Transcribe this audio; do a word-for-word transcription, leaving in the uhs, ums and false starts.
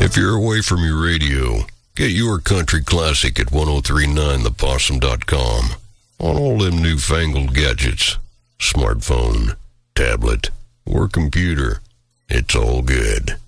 If you're away from your radio, get your country classic at ten thirty-nine the possum dot com. On all them newfangled gadgets, smartphone, tablet, or computer, it's all good.